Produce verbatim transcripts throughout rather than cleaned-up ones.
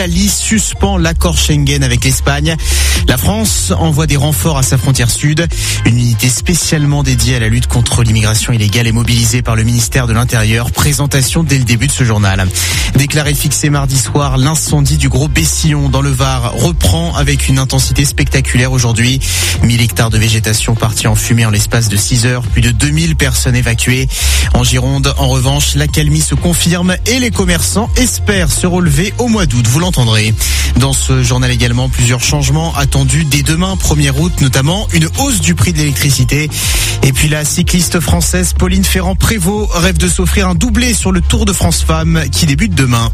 L'Italie suspend l'accord Schengen avec l'Espagne. La France envoie des renforts à sa frontière sud. Une unité spécialement dédiée à la lutte contre l'immigration illégale est mobilisée par le ministère de l'Intérieur. Présentation dès le début de ce journal. Déclaré fixé mardi soir, l'incendie du Gros Bessillon dans le Var reprend avec une intensité spectaculaire aujourd'hui. mille hectares de végétation partis en fumée en l'espace de six heures. Plus de deux mille personnes évacuées. En Gironde, en revanche, l'accalmie se confirme et les commerçants espèrent se relever au mois d'août. Vous l'entendrez. Dans ce journal également, plusieurs changements attendus dès demain, premier août, notamment une hausse du prix de l'électricité. Et puis la cycliste française Pauline Ferrand-Prévot rêve de s'offrir un doublé sur le Tour de France Femmes qui débute demain.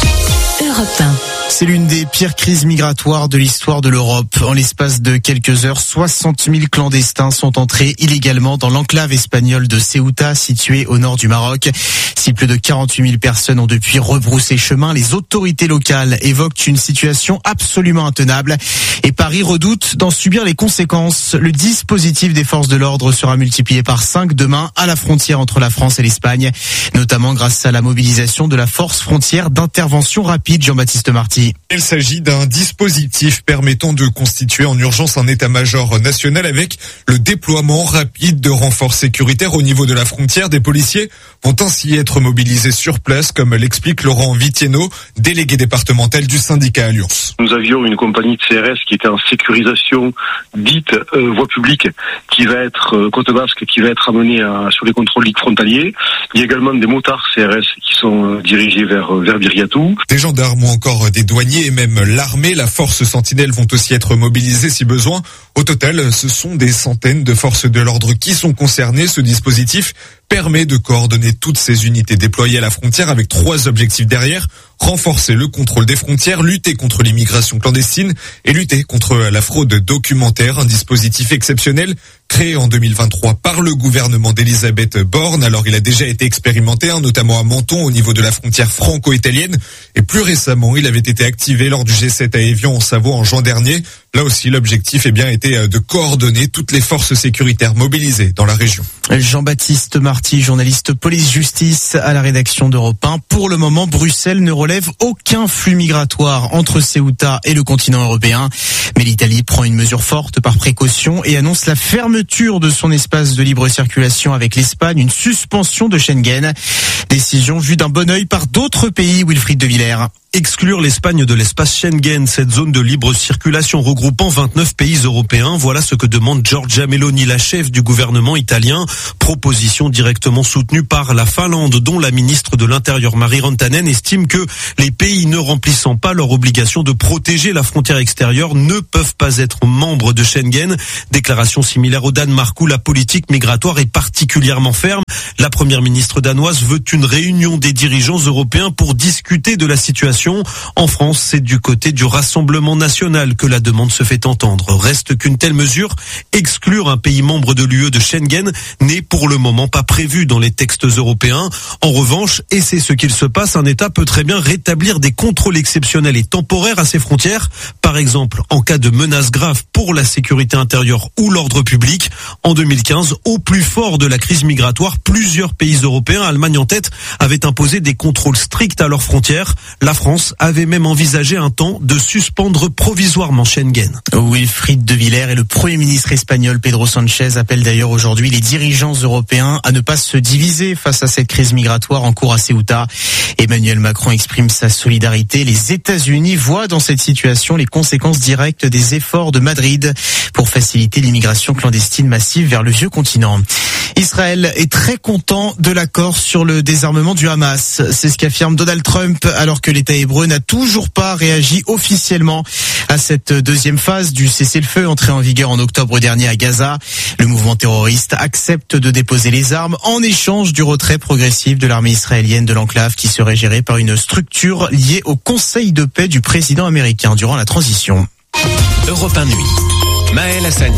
Europe un. C'est l'une des pires crises migratoires de l'histoire de l'Europe. En l'espace de quelques heures, soixante mille clandestins sont entrés illégalement dans l'enclave espagnole de Ceuta, située au nord du Maroc. Si plus de quarante-huit mille personnes ont depuis rebroussé chemin, les autorités locales évoquent une situation absolument intenable. Et Paris redoute d'en subir les conséquences. Le dispositif des forces de l'ordre sera multiplié par cinq demain à la frontière entre la France et l'Espagne, notamment grâce à la mobilisation de la force frontière d'intervention rapide. Jean-Baptiste Marty. Il s'agit d'un dispositif permettant de constituer en urgence un état-major national avec le déploiement rapide de renforts sécuritaires au niveau de la frontière. Des policiers vont ainsi être mobilisés sur place, comme l'explique Laurent Vitieno, délégué départemental du syndicat Alliance. Nous avions une compagnie de C R S qui était en sécurisation dite euh, voie publique, qui va être euh, côte basque, qui va être amenée à, sur les contrôles dits frontaliers. Il y a également des motards C R S qui sont euh, dirigés vers vers Viriatou. Des gendarmes ou encore des douaniers et même l'armée, la force sentinelle vont aussi être mobilisées si besoin. Au total, ce sont des centaines de forces de l'ordre qui sont concernées. Ce dispositif permet de coordonner toutes ces unités déployées à la frontière avec trois objectifs derrière: renforcer le contrôle des frontières, lutter contre l'immigration clandestine et lutter contre la fraude documentaire. Un dispositif exceptionnel créé en deux mille vingt-trois par le gouvernement d'Elisabeth Borne. Alors il a déjà été expérimenté, hein, notamment à Menton au niveau de la frontière franco-italienne. Et plus récemment, il avait été activé lors du G sept à Évian en Savoie en juin dernier. Là aussi, l'objectif eh bien, était de coordonner toutes les forces sécuritaires mobilisées dans la région. Jean-Baptiste Marty, journaliste police-justice à la rédaction d'Europe un. Pour le moment, Bruxelles ne relève aucun flux migratoire entre Ceuta et le continent européen. Mais l'Italie prend une mesure forte par précaution et annonce la fermeture de son espace de libre circulation avec l'Espagne, une suspension de Schengen. Décision vue d'un bon œil par d'autres pays, Wilfried de Villers. Exclure l'Espagne de l'espace Schengen, cette zone de libre circulation regroupant vingt-neuf pays européens, voilà ce que demande Giorgia Meloni, la chef du gouvernement italien. Proposition directement soutenue par la Finlande, dont la ministre de l'Intérieur Mari Rantanen estime que les pays ne remplissant pas leur obligation de protéger la frontière extérieure ne peuvent pas être membres de Schengen. Déclaration similaire au Danemark où la politique migratoire est particulièrement ferme. La première ministre danoise veut une réunion des dirigeants européens pour discuter de la situation. En France, c'est du côté du Rassemblement national que la demande se fait entendre. Reste qu'une telle mesure, exclure un pays membre de l'U E de Schengen, n'est pour le moment pas prévue dans les textes européens. En revanche, et c'est ce qu'il se passe, un État peut très bien rétablir des contrôles exceptionnels et temporaires à ses frontières, par exemple en cas de menace grave pour la sécurité intérieure ou l'ordre public. En deux mille quinze, au plus fort de la crise migratoire, plusieurs pays européens, Allemagne en tête, avaient imposé des contrôles stricts à leurs frontières. La France avait même envisagé un temps de suspendre provisoirement Schengen. Wilfried de Villers et le Premier ministre espagnol Pedro Sánchez appellent d'ailleurs aujourd'hui les dirigeants européens à ne pas se diviser face à cette crise migratoire en cours à Ceuta. Emmanuel Macron exprime sa solidarité. Les États-Unis voient dans cette situation les conséquences directes des efforts de Madrid pour faciliter l'immigration clandestine massive vers le vieux continent. Israël est très content de l'accord sur le désarmement du Hamas. C'est ce qu'affirme Donald Trump alors que l'État hébreu n'a toujours pas réagi officiellement à cette deuxième phase du cessez-le-feu entré en vigueur en octobre dernier à Gaza. Le mouvement terroriste accepte de déposer les armes en échange du retrait progressif de l'armée israélienne de l'enclave qui serait gérée par une structure liée au Conseil de paix du président américain durant la transition. Europe un Nuit. Maël Hassani.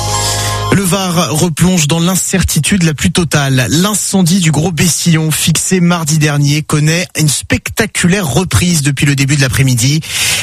Le Var replonge dans l'incertitude la plus totale. L'incendie du Gros Bessillon, fixé mardi dernier, connaît une spectaculaire reprise depuis le début de l'après-midi.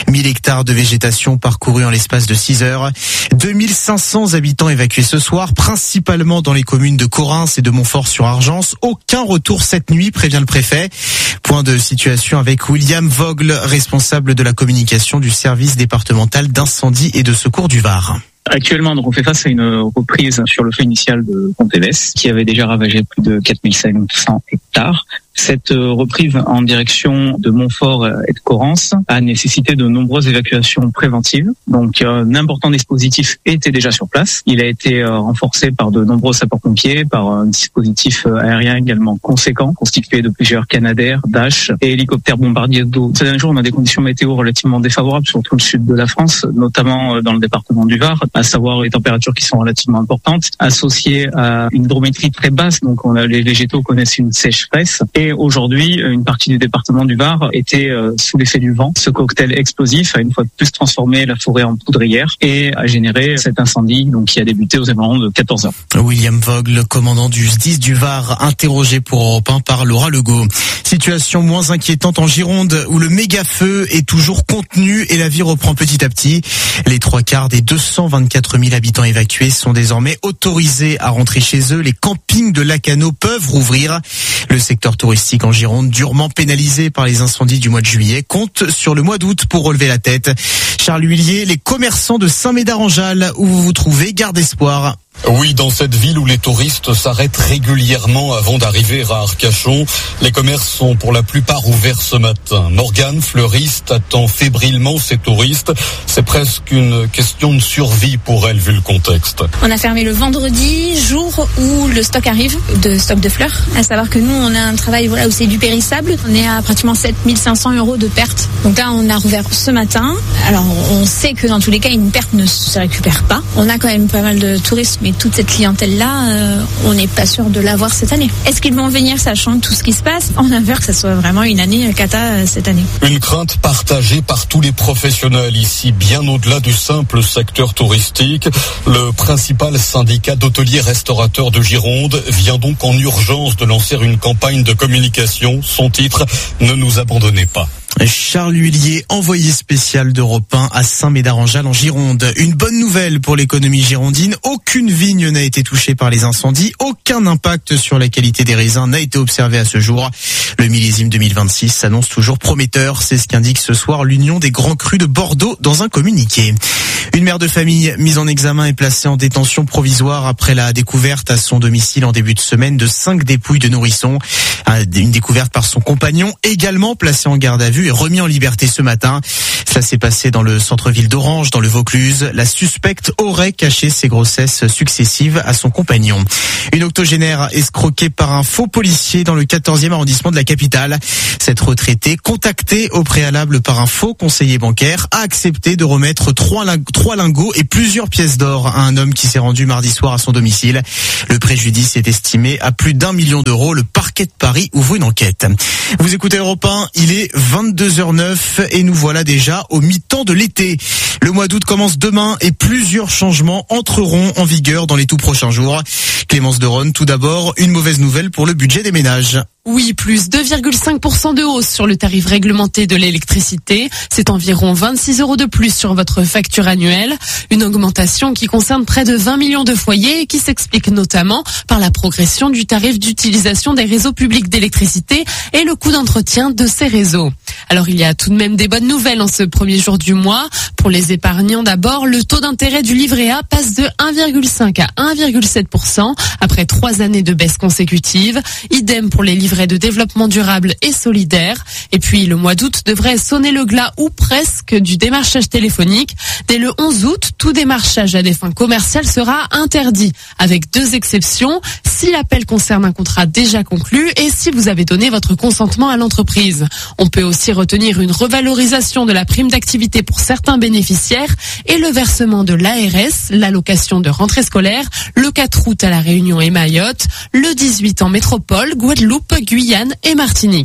mille hectares de végétation parcourus en l'espace de six heures. deux mille cinq cents habitants évacués ce soir, principalement dans les communes de Corrins et de Montfort-sur-Argence. Aucun retour cette nuit, prévient le préfet. Point de situation avec William Vogel, responsable de la communication du service départemental d'incendie et de secours du Var. Actuellement, donc, on fait face à une reprise sur le feu initial de Pontévès, qui avait déjà ravagé plus de quatre mille cinq cents hectares. Cette reprise en direction de Montfort et de Correns a nécessité de nombreuses évacuations préventives. Donc, un important dispositif était déjà sur place. Il a été renforcé par de nombreux sapeurs-pompiers, par un dispositif aérien également conséquent, constitué de plusieurs Canadair, Dash et hélicoptères bombardiers d'eau. Ces derniers jours, on a des conditions météo relativement défavorables sur tout le sud de la France, notamment dans le département du Var, à savoir les températures qui sont relativement importantes, associées à une hydrométrie très basse. Donc, on a, les végétaux connaissent une sécheresse. Et aujourd'hui, une partie du département du Var était euh, sous l'effet du vent. Ce cocktail explosif a une fois de plus transformé la forêt en poudrière et a généré cet incendie donc qui a débuté aux environs de quatorze heures. William Vogel, commandant du S D I S du Var, interrogé pour Europe un par Laura Legault. Situation moins inquiétante en Gironde où le méga feu est toujours contenu et la vie reprend petit à petit. Les trois quarts des deux cent vingt-quatre mille habitants évacués sont désormais autorisés à rentrer chez eux. Les campings de Lacanau peuvent rouvrir. Le secteur touristique en Gironde, durement pénalisé par les incendies du mois de juillet, compte sur le mois d'août pour relever la tête. Charles Huillier, les commerçants de Saint-Médard-en-Jalles, où vous vous trouvez, garde espoir. Oui, dans cette ville où les touristes s'arrêtent régulièrement avant d'arriver à Arcachon, les commerces sont pour la plupart ouverts ce matin. Morgane, fleuriste, attend fébrilement ses touristes. C'est presque une question de survie pour elle vu le contexte. On a fermé le vendredi, jour où le stock arrive, de stock de fleurs. À savoir que nous, on a un travail voilà, où c'est du périssable. On est à pratiquement sept mille cinq cents euros de perte. Donc là, on a rouvert ce matin. Alors, on sait que dans tous les cas, une perte ne se récupère pas. On a quand même pas mal de touristes, mais toute cette clientèle-là, euh, on n'est pas sûr de l'avoir cette année. Est-ce qu'ils vont venir sachant tout ce qui se passe? On a peur que ça soit vraiment une année cata euh, cette année. Une crainte partagée par tous les professionnels ici, bien au-delà du simple secteur touristique. Le principal syndicat d'hôteliers-restaurateurs de Gironde vient donc en urgence de lancer une campagne de communication. Son titre, ne nous abandonnez pas. Charles Huillier, envoyé spécial d'Europe un à Saint-Médard-en-Jalles en Gironde. Une bonne nouvelle pour l'économie girondine. Aucune vigne n'a été touchée par les incendies. Aucun impact sur la qualité des raisins n'a été observé à ce jour. Le millésime deux mille vingt-six s'annonce toujours prometteur. C'est ce qu'indique ce soir l'Union des Grands Crus de Bordeaux dans un communiqué. Une mère de famille mise en examen est placée en détention provisoire après la découverte à son domicile en début de semaine de cinq dépouilles de nourrissons. Une découverte par son compagnon, également placé en garde à vue et remis en liberté ce matin. Cela s'est passé dans le centre-ville d'Orange, dans le Vaucluse. La suspecte aurait caché ses grossesses successives à son compagnon. Une octogénaire escroquée par un faux policier dans le quatorzième arrondissement de la capitale. Cette retraitée, contactée au préalable par un faux conseiller bancaire, a accepté de remettre trois, ling- trois lingots et plusieurs pièces d'or à un homme qui s'est rendu mardi soir à son domicile. Le préjudice est estimé à plus d'un million d'euros. Le parquet de Paris ouvre une enquête. Vous écoutez Europe un, il est vingt-deux heures neuf et nous voilà déjà au mi-temps de l'été. Le mois d'août commence demain et plusieurs changements entreront en vigueur dans les tout prochains jours. Clémence Deronne, tout d'abord, une mauvaise nouvelle pour le budget des ménages. Oui, plus deux virgule cinq pour cent de hausse sur le tarif réglementé de l'électricité. C'est environ vingt-six euros de plus sur votre facture annuelle. Une augmentation qui concerne près de vingt millions de foyers et qui s'explique notamment par la progression du tarif d'utilisation des réseaux publics d'électricité et le coût d'entretien de ces réseaux. Alors il y a tout de même des bonnes nouvelles en ce premier jour du mois. Pour les épargnants d'abord, le taux d'intérêt du livret A passe de un virgule cinq à un virgule sept pour cent après trois années de baisse consécutive. Idem pour les livrets de développement durable et solidaire. Et puis le mois d'août devrait sonner le glas ou presque du démarchage téléphonique. Dès le onze août, tout démarchage à des fins commerciales sera interdit, avec deux exceptions, si l'appel concerne un contrat déjà conclu et si vous avez donné votre consentement à l'entreprise. On peut aussi retenir une revalorisation de la prime d'activité pour certains bénéficiaires et le versement de l'A R S, l'allocation de rentrée scolaire, le quatre août à La Réunion et Mayotte, le dix-huit en métropole, Guadeloupe, Guyane et Martinique.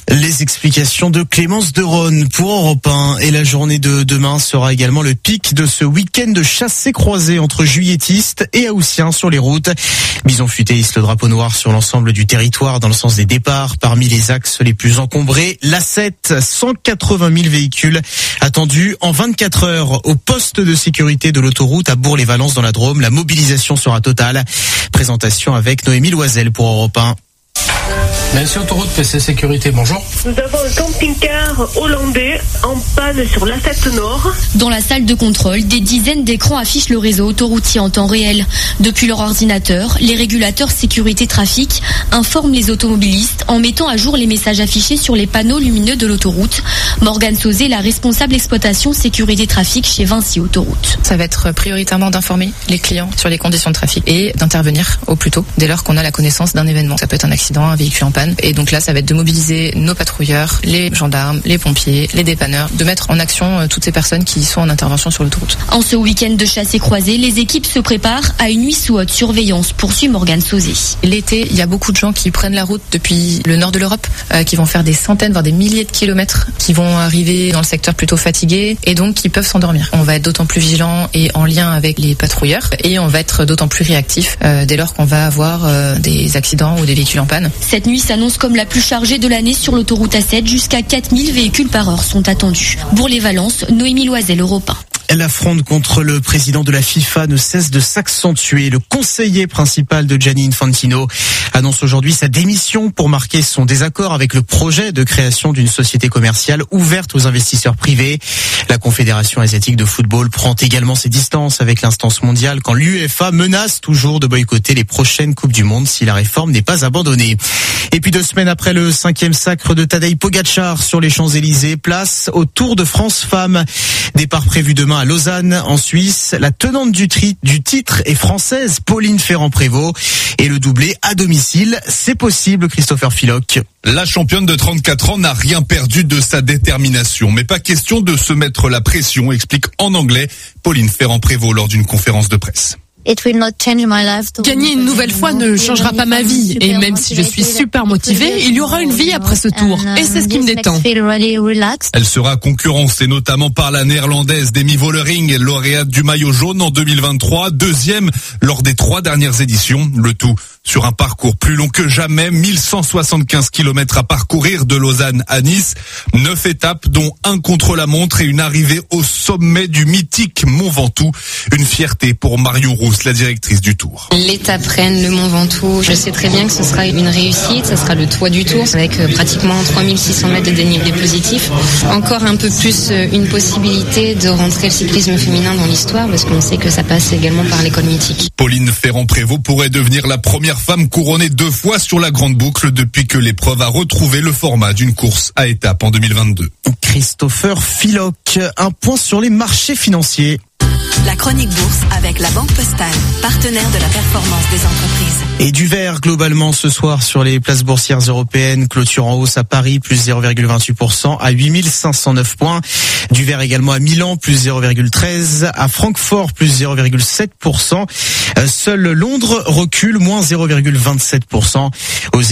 Les explications de Clémence Deronne pour Europe un. Et la journée de demain sera également le pic de ce week-end de chassé-croisé entre juilletistes et haussiens sur les routes. Bison Futé hisse le drapeau noir sur l'ensemble du territoire dans le sens des départs. Parmi les axes les plus encombrés, l'A sept, cent quatre-vingt mille véhicules attendus en vingt-quatre heures au poste de sécurité de l'autoroute à Bourg-les-Valences dans la Drôme. La mobilisation sera totale. Présentation avec Noémie Loisel pour Europe un. Merci Autoroute P C Sécurité, bonjour. Nous avons un camping-car hollandais en panne sur l'A sept Nord. Dans la salle de contrôle, des dizaines d'écrans affichent le réseau autoroutier en temps réel. Depuis leur ordinateur, les régulateurs sécurité trafic informent les automobilistes en mettant à jour les messages affichés sur les panneaux lumineux de l'autoroute. Morgane Sauzé, la responsable exploitation sécurité trafic chez Vinci Autoroute. Ça va être prioritairement d'informer les clients sur les conditions de trafic et d'intervenir au plus tôt dès lors qu'on a la connaissance d'un événement. Ça peut être un accident, un véhicule en panne. Et donc là, ça va être de mobiliser nos patrouilleurs, les gendarmes, les pompiers, les dépanneurs, de mettre en action euh, toutes ces personnes qui sont en intervention sur l'autoroute. En ce week-end de chassé-croisé, les équipes se préparent à une nuit sous haute surveillance, poursuit Morgane Sauzé. L'été, il y a beaucoup de gens qui prennent la route depuis le nord de l'Europe, euh, qui vont faire des centaines, voire des milliers de kilomètres, qui vont arriver dans le secteur plutôt fatigués et donc qui peuvent s'endormir. On va être d'autant plus vigilants et en lien avec les patrouilleurs et on va être d'autant plus réactifs euh, dès lors qu'on va avoir euh, des accidents ou des véhicules en panne. Cette nuit s'annonce comme la plus chargée de l'année sur l'autoroute A sept. Jusqu'à quatre mille véhicules par heure sont attendus. Bourg-les-Valences, Noémie Loisel, Europe un. La fronde contre le président de la FIFA ne cesse de s'accentuer. Le conseiller principal de Gianni Infantino annonce aujourd'hui sa démission pour marquer son désaccord avec le projet de création d'une société commerciale ouverte aux investisseurs privés. La Confédération asiatique de football prend également ses distances avec l'instance mondiale quand l'U E F A menace toujours de boycotter les prochaines Coupes du Monde si la réforme n'est pas abandonnée. Et puis deux semaines après le cinquième sacre de Tadej Pogačar sur les Champs-Élysées, place au Tour de France Femmes. Départ prévu demain à Lausanne, en Suisse. La tenante du, tri, du titre est française, Pauline Ferrand-Prévot. Et le doublé à domicile, c'est possible, Christopher Philoc. La championne de trente-quatre ans n'a rien perdu de sa détermination. Mais pas question de se mettre la pression, explique en anglais Pauline Ferrand-Prévôt lors d'une conférence de presse. Gagner une nouvelle fois ne changera pas ma vie. Et même si je suis super motivée, il y aura une vie après ce tour. Et c'est ce qui me détend. Elle sera concurrencée notamment par la néerlandaise Demi Vollering, lauréate du maillot jaune en deux mille vingt-trois, deuxième lors des trois dernières éditions. Le tout sur un parcours plus long que jamais, mille cent soixante-quinze kilomètres à parcourir de Lausanne à Nice. Neuf étapes, dont un contre-la-montre et une arrivée au sommet du mythique Mont Ventoux. Une fierté pour Marion Rousse, la directrice du Tour. L'étape Rennes, le Mont Ventoux, je sais très bien que ce sera une réussite, ça sera le toit du Tour avec pratiquement trois mille six cents mètres de dénivelé positif. Encore un peu plus une possibilité de rentrer le cyclisme féminin dans l'histoire parce qu'on sait que ça passe également par l'école mythique. Pauline Ferrand-Prévôt pourrait devenir la première femme couronnée deux fois sur la grande boucle depuis que l'épreuve a retrouvé le format d'une course à étapes en deux mille vingt-deux. Christopher Philoc, un point sur les marchés financiers. La chronique bourse avec la Banque Postale, partenaire de la performance des entreprises. Et du vert globalement ce soir sur les places boursières européennes, clôture en hausse à Paris, plus zéro virgule vingt-huit pour cent à huit mille cinq cent neuf points. Du vert également à Milan, plus zéro virgule treize, à Francfort, plus zéro virgule sept pour cent. Seul Londres recule, moins zéro virgule vingt-sept pour cent. Aux